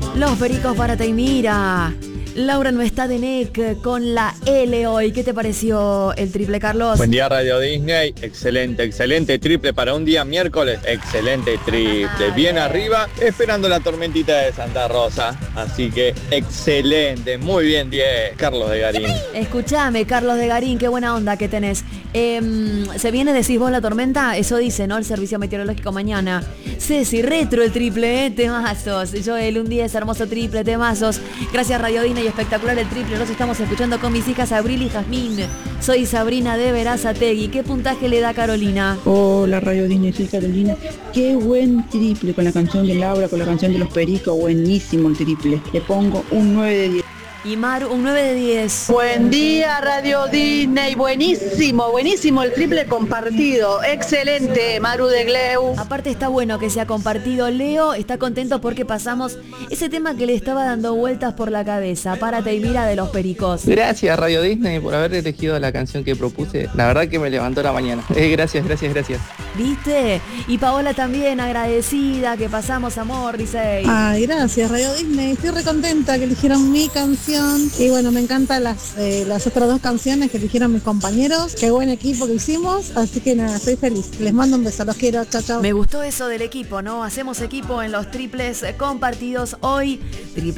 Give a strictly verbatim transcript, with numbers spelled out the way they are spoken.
Los Pericos para Taimira. Laura no está de N E C con la L hoy. ¿Qué te pareció el triple, Carlos? Buen día, Radio Disney. Excelente, excelente triple para un día miércoles. Excelente triple. Ah, bien bien. arriba, esperando la tormentita de Santa Rosa. Así que excelente. Muy bien, diez. Carlos de Garín. Escuchame, Carlos de Garín, qué buena onda que tenés. Eh, ¿Se viene, decís vos, la tormenta? Eso dice, ¿no? El servicio meteorológico mañana. Ceci, retro el triple, ¿eh? Temazos. Joel, un día es hermoso triple, temazos. Gracias, Radio Disney, espectacular el triple. Los estamos escuchando con mis hijas Abril y Jazmín. Soy Sabrina de Verazategui. ¿Qué puntaje le da Carolina? Hola, Radio Disney, soy Carolina. Qué buen triple con la canción de Laura, con la canción de los Pericos. Buenísimo el triple. Le pongo un nueve de diez. Y Mar, un nueve de diez. Buen día, Radio Disney. Buenísimo, buenísimo el triple compartido. Excelente, Maru de Gleu. Aparte está bueno que se ha compartido. Leo está contento porque pasamos ese tema que le estaba dando vueltas por la cabeza. Párate y mira de los Pericos. Gracias, Radio Disney, por haber elegido la canción que propuse. La verdad que me levantó la mañana. Eh, gracias, gracias, gracias. ¿Viste? Y Paola también agradecida que pasamos, amor, dice. Ay, gracias, Radio Disney. Estoy recontenta que eligieron mi canción. Y bueno, me encantan las, eh, las otras dos canciones que eligieron mis compañeros. Qué buen equipo que hicimos. Así que nada, estoy feliz. Les mando un beso, los quiero. Chao, chao. Me gustó eso del equipo, ¿no? Hacemos equipo en los triples compartidos hoy. Triple